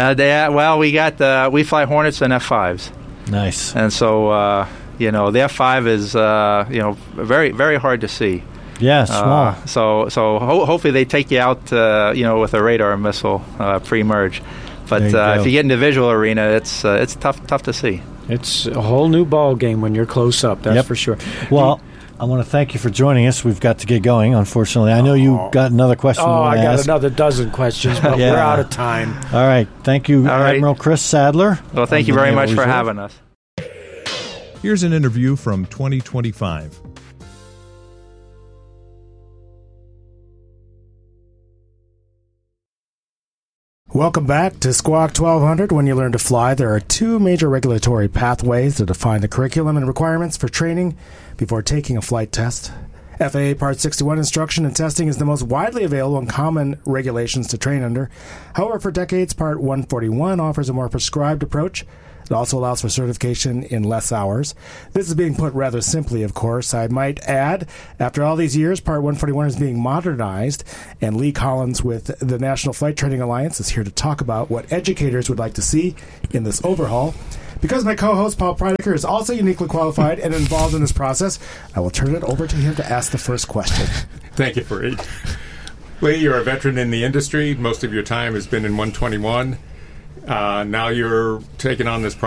We fly Hornets and F-5s. Nice. And so, the F-5 is, very, very hard to see. Yeah, small. So hopefully they take you out, with a radar missile pre-merge. But if you get in the visual arena, it's tough to see. It's a whole new ball game when you're close up. That's for sure. Well, I want to thank you for joining us. We've got to get going, unfortunately. I know you got another question. I got another dozen questions, but we're out of time. All right. Thank you, Admiral Chris Sadler. Well, thank you very much for having us. Here's an interview from 2025. Welcome back to Squawk 1200. When you learn to fly, there are two major regulatory pathways to define the curriculum and requirements for training before taking a flight test. FAA Part 61 instruction and testing is the most widely available and common regulations to train under. However, for decades, Part 141 offers a more prescribed approach. It also allows for certification in less hours. This is being put rather simply, of course. I might add, after all these years, Part 141 is being modernized, and Lee Collins with the National Flight Training Alliance is here to talk about what educators would like to see in this overhaul. Because my co-host, Paul Preidecker, is also uniquely qualified and involved in this process, I will turn it over to him to ask the first question. Thank you, Fareed. Lee, you're a veteran in the industry. Most of your time has been in 121. Now you're taking on this